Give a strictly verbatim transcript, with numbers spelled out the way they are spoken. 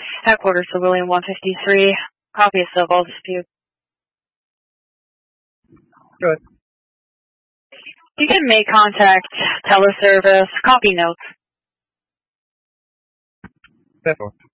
Headquarters to William one fifty-three. Copy of civil dispute. Good. You can make contact, teleservice, copy notes. Therefore.